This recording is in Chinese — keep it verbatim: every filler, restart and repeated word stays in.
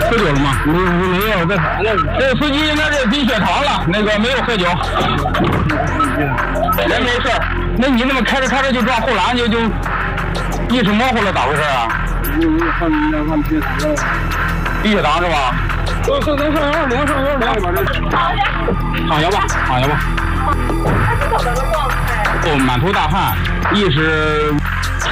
喝酒了吗？ 没没有，这这司机应该是低血糖了，那个没有喝酒。人没事。那你怎么开着开着就撞护栏，就就意识模糊了，咋回事啊？ 看看低血糖了。 低血糖是吧？ 上上上幺二零，上幺二零，把这躺下吧，躺下吧。哦，满头大汗，意识。